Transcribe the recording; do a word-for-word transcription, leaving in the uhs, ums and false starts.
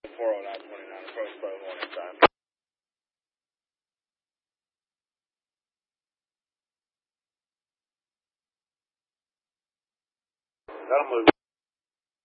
four oh nine twenty-nine, approach Bravo morning time. That'll move.